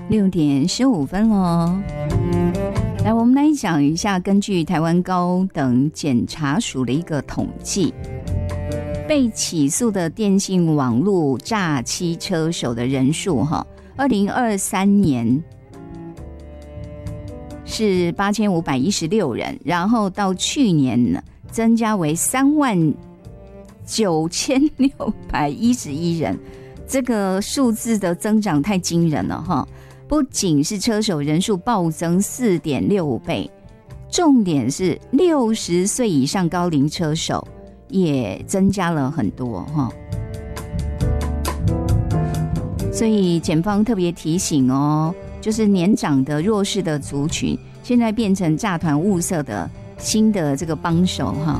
6:15咯。来，我们来讲一下，根据台湾高等检察署的一个统计，被起诉的电信网络诈欺车手的人数2023年是8516人，然后到去年呢增加为39611人，这个数字的增长太惊人了哈！不仅是车手人数暴增4.65倍，重点是60岁以上高龄车手也增加了很多哈。所以检方特别提醒就是年长的弱势的族群，现在变成诈团物色的新的这个帮手哈。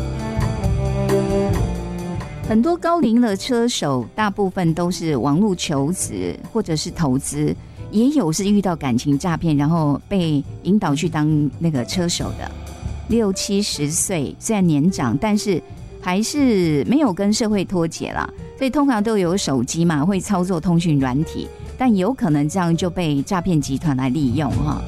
很多高龄的车手，大部分都是网络求职或者是投资，也有是遇到感情诈骗，然后被引导去当那个车手的。60-70岁虽然年长，但是还是没有跟社会脱节啦，所以通常都有手机嘛，会操作通讯软体，但有可能这样就被诈骗集团来利用哈。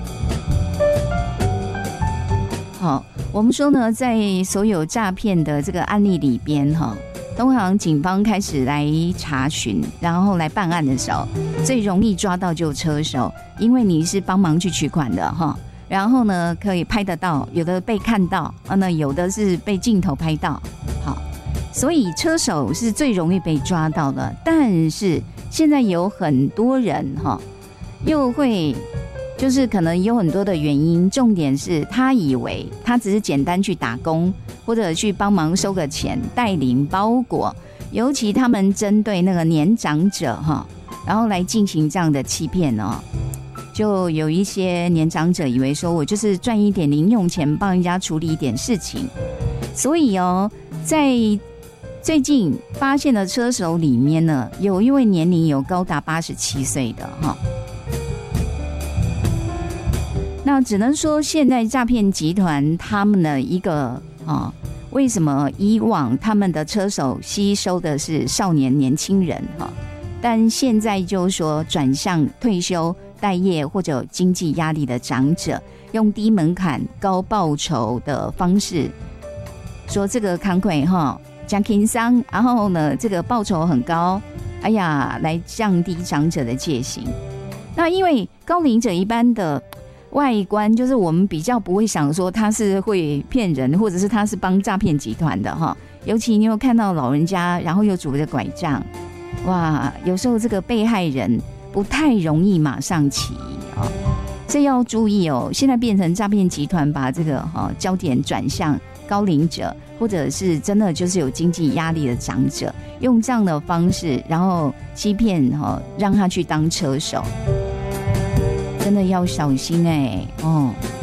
好，我们说呢，在所有诈骗的这个案例里边通常警方开始来查询，然后来办案的时候，最容易抓到就车手，因为你是帮忙去取款的然后呢可以拍得到，有的被看到那有的是被镜头拍到，好，所以车手是最容易被抓到的。但是现在有很多人又会就是可能有很多的原因，重点是他以为他只是简单去打工，或者去帮忙收个钱，带领包裹，尤其他们针对那个年长者然后来进行这样的欺骗就有一些年长者以为说我就是赚一点零用钱，帮人家处理一点事情，所以在最近发现的车手里面呢，有一位年龄有高达87岁的那只能说现在诈骗集团他们的一个为什么以往他们的车手吸收的是少年年轻人但现在就是说转向退休待业或者有经济压力的长者，用低门槛高报酬的方式说这个康亏加轻伤，然后呢这个报酬很高，哎呀来降低长者的戒心。那因为高龄者一般的外观就是我们比较不会想说他是会骗人，或者是他是帮诈骗集团的尤其你有看到老人家然后又拄着拐杖，哇，有时候这个被害人不太容易马上起疑所以要注意现在变成诈骗集团把这个焦点转向高龄者，或者是真的就是有经济压力的长者，用这样的方式然后欺骗让他去当车手，真的要小心